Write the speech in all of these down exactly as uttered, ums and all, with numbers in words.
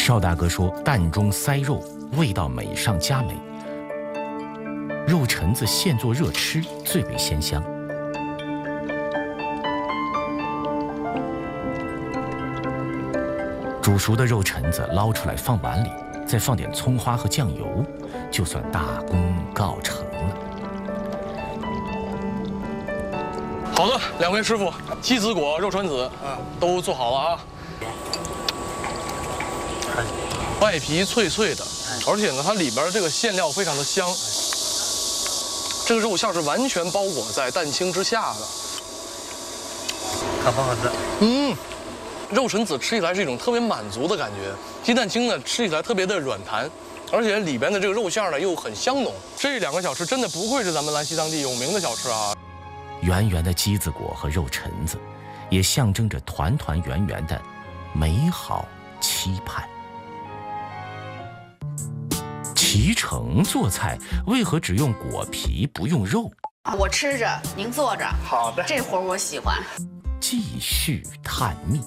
邵大哥说，蛋中塞肉，味道美上加美。肉蛏子现做热吃，最为鲜香。煮熟的肉蛏子捞出来放碗里，再放点葱花和酱油，就算大功告成了。 好的，两位师傅，鸡子果、肉蛏子，嗯，都做好了啊。外皮脆脆的，而且呢，它里边这个馅料非常的香。这个肉馅是完全包裹在蛋清之下的， 好不好吃？ 嗯，肉蛏子吃起来是一种特别满足的感觉，鸡蛋清呢吃起来特别的软弹，而且里边的这个肉馅呢又很香浓。这两个小吃真的不愧是咱们兰溪当地有名的小吃啊！ 圆圆的鸡子果和肉蛏子，也象征着团团圆圆的美好期盼。脐橙做菜为何只用果皮不用肉？ 我吃着，您坐着。 好的， 这活我喜欢。 继续探秘。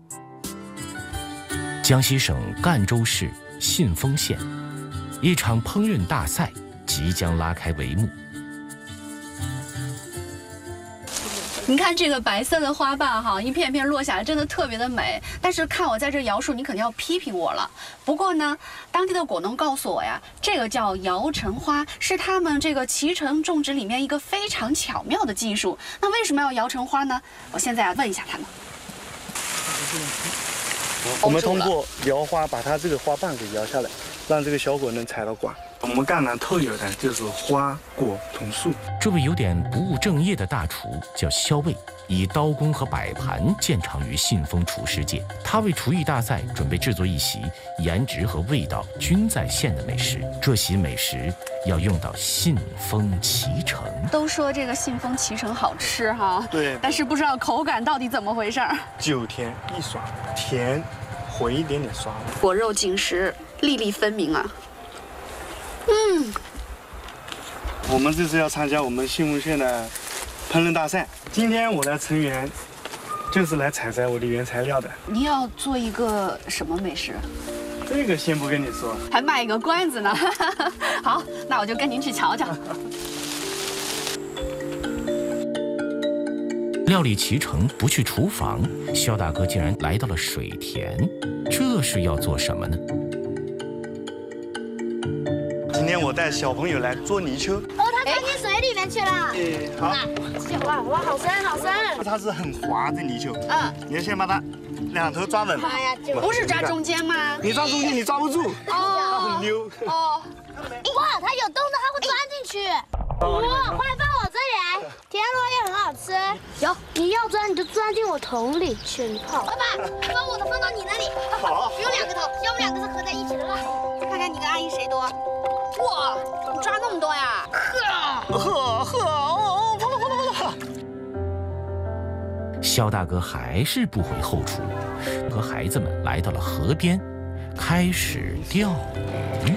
江西省赣州市信丰县，一场烹饪大赛即将拉开帷幕。 你看这个白色的花瓣哈，一片片落下来，真的特别的美。但是看我在这摇树，你肯定要批评我了。不过呢，当地的果农告诉我呀，这个叫摇橙花，是他们这个脐橙种植里面一个非常巧妙的技术。那为什么要摇橙花呢？我现在要问一下他们。 我们通过摇花把它这个花瓣给摇下来，让这个小果能采到瓜。我们赣南特有的就是花果同树。 这位有点不务正业的大厨叫肖卫，以刀工和摆盘见长于信丰厨师界。他为厨艺大赛准备制作一席颜值和味道均在线的美食。这席美食要用到信丰脐橙。 都说这个信丰脐橙好吃哈， 对， 但是不知道口感到底怎么回事儿。 酒甜一爽，甜回一点点酸。 果肉紧实，粒粒分明啊。嗯， 我们这次要参加我们信丰县的烹饪大赛。今天我的成员就是来采摘我的原材料的。 你要做一个什么美食？ 这个先不跟你说， 还卖个关子呢。好，那我就跟您去瞧瞧。 料理脐橙不去厨房，肖大哥竟然来到了水田，这是要做什么呢？ 今天我带小朋友来捉泥鳅。 哦，它钻进水里面去了。 哎，好。 哇哇，好深好深。 它是很滑的泥鳅。 嗯， 你要先把它两头抓稳。 哎呀， 不是抓中间吗？ 你抓中间你抓不住，它哦很溜。 哦， 哇，它有洞的，它会钻进去。哇，快放我这里来，田螺也很好吃。有，你要钻你就钻进我桶里去，你看。爸爸，把我的放到你那里。 好。 不用两个桶，要不两个是合在一起的了。 看看你跟阿姨谁多。哇，你抓那么多呀？ 呵呵呵，哦，跑了跑了跑了。 肖大哥还是不回后厨，和孩子们来到了河边，开始钓鱼。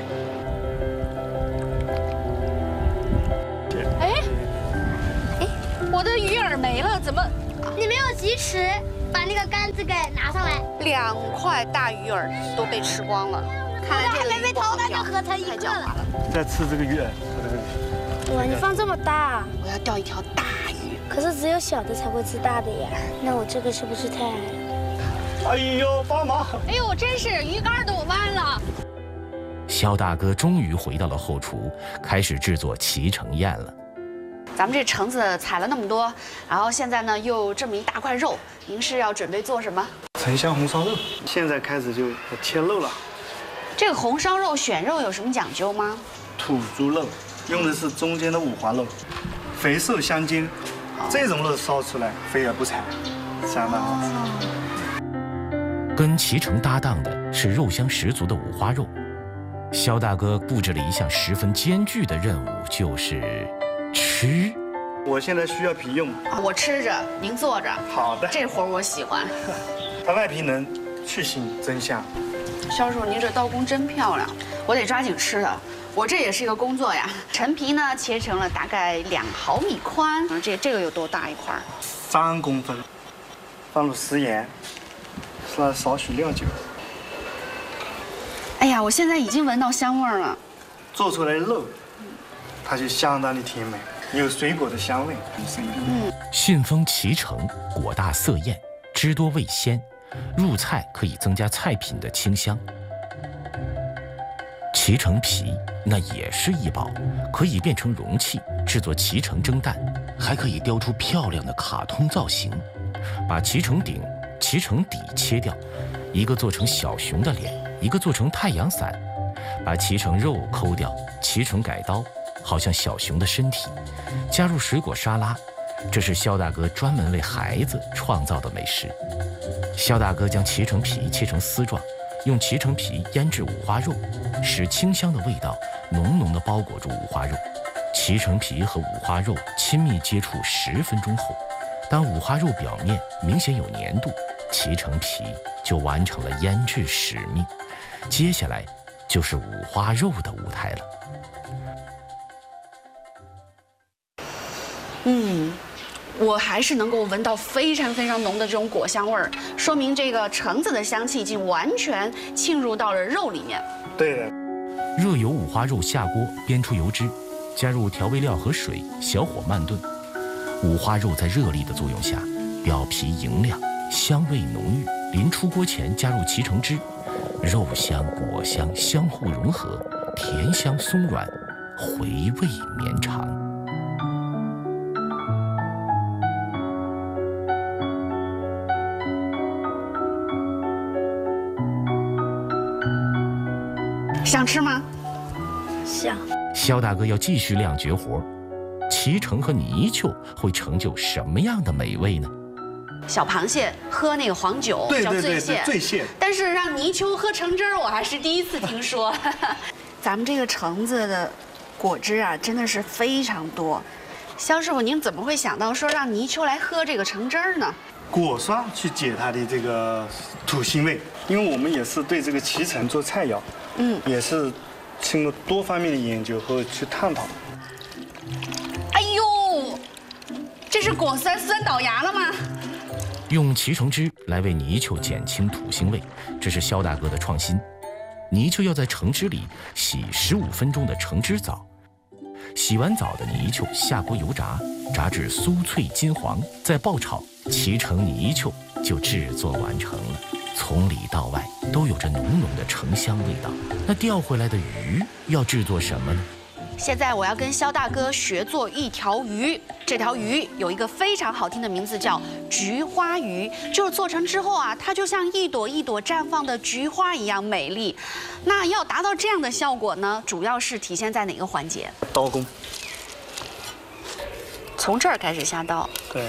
哎哎，我的鱼饵没了，怎么？ 你没有及时把那个杆子给拿上来。 两块大鱼饵都被吃光了。看来这个还没被偷，那就合成一个了。 在吃这个鱼饵，它这个。 哇，你放这么大！ 我要钓一条大鱼。 可是只有小的才会吃大的呀，那我这个是不是太矮了？ 哎呦，帮忙！ 哎呦，真是鱼竿都弯了。 肖大哥终于回到了后厨，开始制作脐橙宴了。 咱们这橙子采了那么多，然后现在呢又这么一大块肉，您是要准备做什么？ 城乡红烧肉，现在开始就切肉了。 这个红烧肉选肉有什么讲究吗？ 土猪肉用的是中间的五花肉，肥瘦相间，这种肉烧出来肥而不柴，相当好吃。 跟脐橙搭档的是肉香十足的五花肉。肖大哥布置了一项十分艰巨的任务，就是吃。 我现在需要皮用， 我吃着，您坐着。 好的， 这活我喜欢。 它外皮能去腥增香。 肖师傅，您这刀工真漂亮，我得抓紧吃了。我这也是一个工作呀。陈皮呢，切成了大概两毫米宽。这这个有多大一块？ 三公分。放入食盐，再少许料酒， 哎呀，我现在已经闻到香味儿了。 做出来的肉，它就相当的甜美，有水果的香味。 嗯， 信丰脐橙果大色艳，汁多味鲜，入菜可以增加菜品的清香。脐橙皮那也是一宝，可以变成容器制作脐橙蒸蛋，还可以雕出漂亮的卡通造型。把脐橙顶、脐橙底切掉，一个做成小熊的脸，一个做成太阳伞。把脐橙肉抠掉，脐橙改刀，好像小熊的身体。加入水果沙拉，这是肖大哥专门为孩子创造的美食。肖大哥将脐橙皮切成丝状，用脐橙皮腌制五花肉，使清香的味道浓浓地包裹住五花肉。脐橙皮和五花肉亲密接触十分钟后，当五花肉表面明显有粘度，脐橙皮就完成了腌制使命。接下来就是五花肉的舞台了。 嗯，我还是能够闻到非常非常浓的这种果香味儿，说明这个橙子的香气已经完全浸入到了肉里面。 对的。 热油五花肉下锅煸出油脂，加入调味料和水，小火慢炖。五花肉在热力的作用下，表皮莹亮，香味浓郁。临出锅前加入脐橙汁，肉香果香相互融合，甜香松软，回味绵长。 想吃吗？ 想。 肖大哥要继续亮绝活，脐橙和泥鳅会成就什么样的美味呢？ 小螃蟹喝那个黄酒叫醉蟹， 醉蟹。 但是让泥鳅喝橙汁儿，我还是第一次听说。咱们这个橙子的果汁啊，真的是非常多。肖师傅，您怎么会想到说让泥鳅来喝这个橙汁儿呢？ 果酸去解它的这个土腥味，因为我们也是对这个脐橙做菜肴，嗯，也是经过多方面的研究和去探讨。 哎呦，这是果酸酸倒牙了吗？ 用脐橙汁来为泥鳅减轻土腥味，这是肖大哥的创新。泥鳅要在橙汁里洗十五分钟的橙汁澡，洗完澡的泥鳅下锅油炸，炸至酥脆金黄，再爆炒，脐橙泥鳅就制作完成了。从里到外都有着浓浓的橙香味道。那钓回来的鱼要制作什么呢？ 现在我要跟肖大哥学做一条鱼，这条鱼有一个非常好听的名字，叫菊花鱼。就是做成之后啊，它就像一朵一朵绽放的菊花一样美丽。那要达到这样的效果呢，主要是体现在哪个环节？ 刀工。 从这儿开始下刀。 对。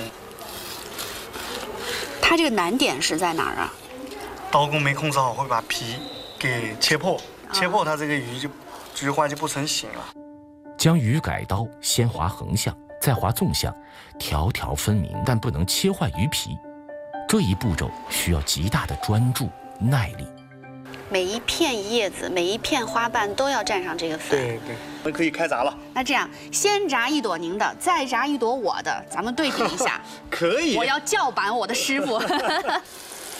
它这个难点是在哪儿啊？ 刀工没控制好，会把皮给切破，切破它这个鱼就菊花就不成形了。 将鱼改刀，先划横向，再划纵向，条条分明，但不能切坏鱼皮。这一步骤需要极大的专注、耐力。 每一片叶子、每一片花瓣都要蘸上这个粉。 对对，那可以开炸了。 那这样，先炸一朵您的，再炸一朵我的，咱们对比一下。 可以。 我要叫板我的师傅。